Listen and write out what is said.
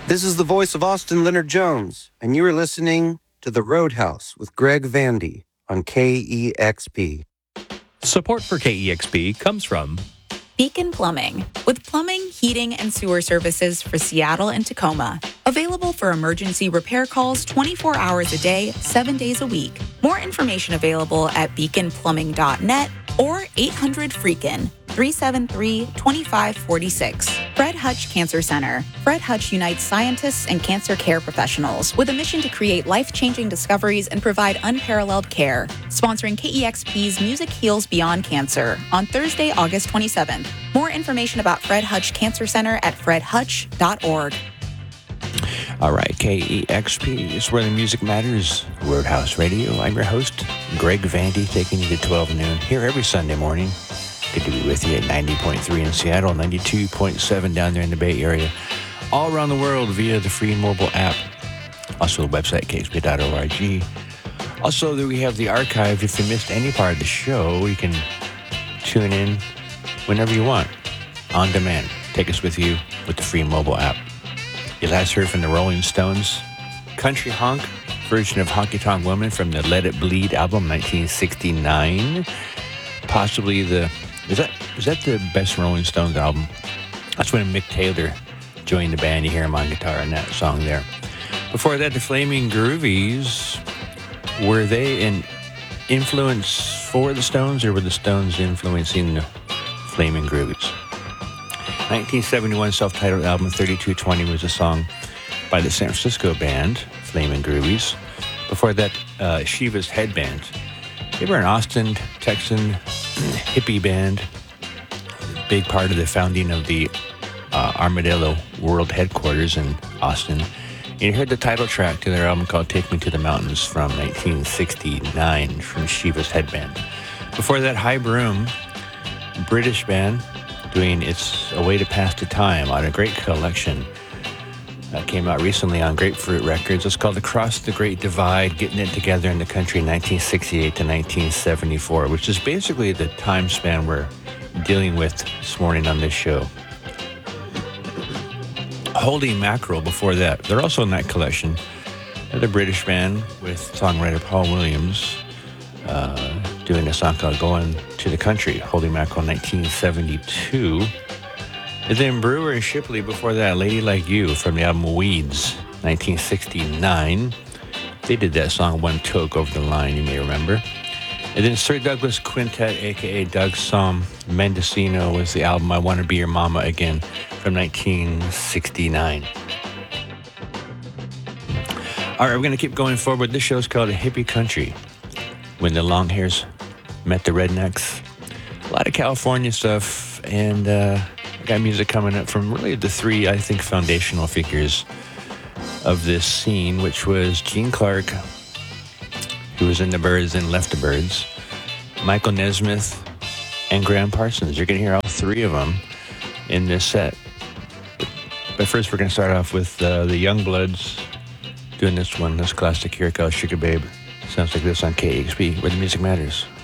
This is the voice of Austin Leonard Jones, and you are listening to The Roadhouse with Greg Vandy on KEXP. Support for KEXP comes from Beacon Plumbing, with plumbing, heating, and sewer services for Seattle and Tacoma. Available for emergency repair calls 24 hours a day, 7 days a week. More information available at beaconplumbing.net or 800-FREAKIN, 373-2546. Fred Hutch Cancer Center. Fred Hutch unites scientists and cancer care professionals with a mission to create life-changing discoveries and provide unparalleled care. Sponsoring KEXP's Music Heals Beyond Cancer on Thursday, August 27th. More information about Fred Hutch Cancer Center at fredhutch.org. All right, KEXP is where the music matters. Roadhouse Radio. I'm your host, Greg Vandy, taking you to 12 noon here every Sunday morning. Good to be with you at 90.3 in Seattle, 92.7 down there in the Bay Area, all around the world via the free mobile app. Also, the website, kexp.org. Also, we have the archive. If you missed any part of the show, you can tune in whenever you want, on demand. Take us with you with the free mobile app. You last heard from the Rolling Stones, Country Honk, version of Honky Tonk Woman from the Let It Bleed album, 1969. Possibly is that the best Rolling Stones album? That's when Mick Taylor joined the band. You hear him on guitar in that song there. Before that, the Flaming Groovies. Were they an influence for the Stones, or were the Stones influencing the Flaming Groovies? 1971 self-titled album 3220 was a song by the San Francisco band Flaming Groovies. Before that, Shiva's Headband. They were an Austin, Texan hippie band, big part of the founding of the Armadillo World Headquarters in Austin. And you heard the title track to their album called Take Me to the Mountains from 1969 from Shiva's Headband. Before that, High Broom, British band, doing It's a Way to Pass the Time on a great collection that came out recently on Grapefruit Records. It's called Across the Great Divide, Getting It Together in the Country 1968 to 1974, which is basically the time span we're dealing with this morning on this show. Holy Mackerel before that. They're also in that collection. Another British band with songwriter Paul Williams doing a song called Going to the Country, Holy Mackerel 1972. And then Brewer and Shipley before that, Lady Like You from the album Weeds, 1969. They did that song One Toke Over the Line, you may remember. And then Sir Douglas Quintet, a.k.a. Doug Somm Mendocino, was the album I Want to Be Your Mama Again from 1969. All right, we're going to keep going forward. This show's called A Hippie Country, When the Long Hairs Met the Rednecks. A lot of California stuff, and I got music coming up from really the three, I think, foundational figures of this scene, which was Gene Clark, who was in the Byrds and left the Byrds, Michael Nesmith, and Graham Parsons. You're going to hear all three of them in this set. But first, we're going to start off with the Youngbloods doing this one, this classic here called Sugar Babe. Sounds like this on KEXP, where the music matters.